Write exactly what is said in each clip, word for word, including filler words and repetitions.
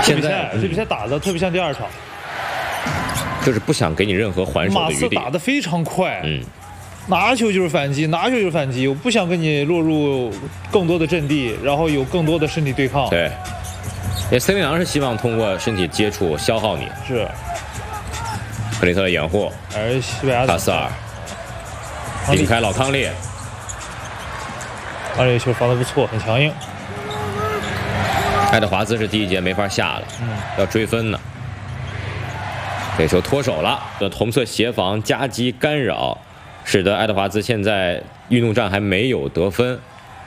这比赛这比赛打的特别像第二场， 就是不想给你任何还手的余地。 马刺打得非常快， 嗯， 拿球就是反击，拿球就是反击，我不想跟你落入更多的阵地，然后有更多的身体对抗。 对，也森林狼是希望通过身体接触消耗你。 是。 克里特的掩护， 而西班牙卡斯尔离开老康利， 他这个球防得不错，很强硬。 爱德华兹是第一节没法下了，嗯，要追分呢。这球脱手了，同侧协防夹击干扰，使得爱德华兹现在运动战还没有得分。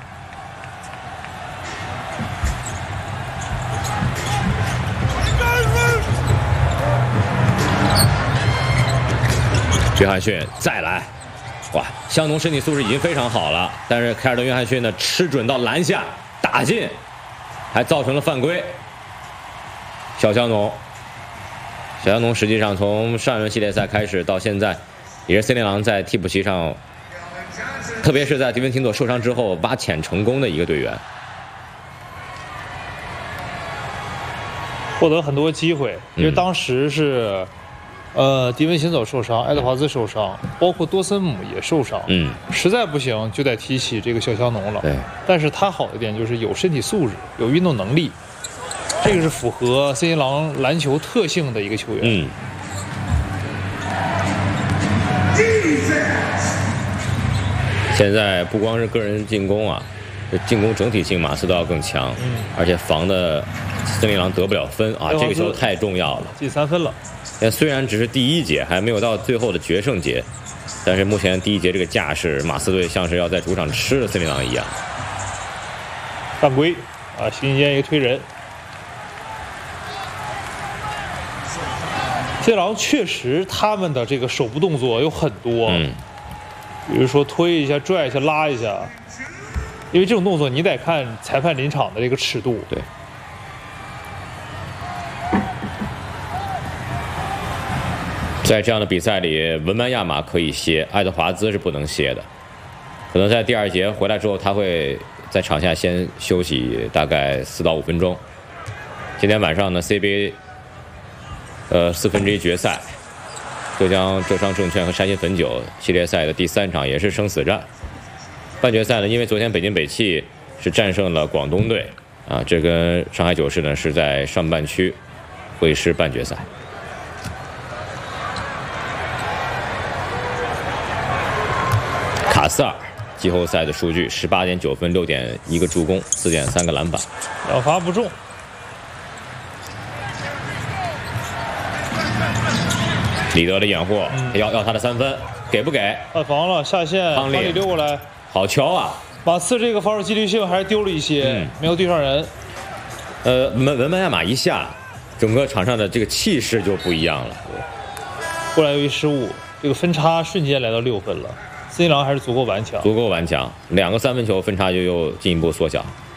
约翰逊再来，哇！香农身体素质已经非常好了，但是凯尔顿·约翰逊呢，吃准到篮下打进，还造成了犯规。小香农，小香农实际上从上一轮系列赛开始到现在，也是森林狼在替补席上，特别是在迪文廷佐受伤之后挖潜成功的一个队员， 获得很多机会，因为当时是。呃，迪文行走受伤，爱德华兹受伤，包括多森姆也受伤。 嗯， 实在不行就得提起这个小香农了。 对， 但是他好一点就是有身体素质，有运动能力，这个是符合森林狼篮球特性的一个球员。 嗯。现在不光是个人进攻啊，进攻整体性马刺都要更强，嗯，而且防的森林狼得不了分啊，这个球太重要了， 进三分了。 但虽然只是第一节，还没有到最后的决胜节，但是目前第一节这个架势，马刺队像是要在主场吃了森林狼一样。 犯规啊！席间一个推人。森林狼确实他们的这个手部动作有很多， 嗯， 比如说推一下、拽一下、拉一下，因为这种动作你得看裁判临场的这个尺度。 对。在这样的比赛里，文班亚马可以歇，爱德华兹是不能歇的。可能在第二节回来之后，他会在场下先休息大概四到五分钟。今天晚上呢 ，C B A 呃四分之一决赛，浙江浙商证券和山西汾酒系列赛的第三场也是生死战。半决赛呢，因为昨天北京北汽是战胜了广东队啊，这跟上海九市呢是在上半区会师半决赛。卡斯尔季后赛的数据：十八点九分、六点一个助攻、四点三个篮板， 两罚不中。 李德的掩护，嗯、要要他的三分，给不给？ 换防了，下线，康利溜过来， 好球啊！ 马刺这个防守纪律性还是丢了一些，嗯、没有对上人。 呃，文文班亚马一下，整个场上的这个气势就不一样了。 过来有一失误，这个分差瞬间来到六分了。森林狼还是足够顽强， 足够顽强，两个三分球分差就又进一步缩小。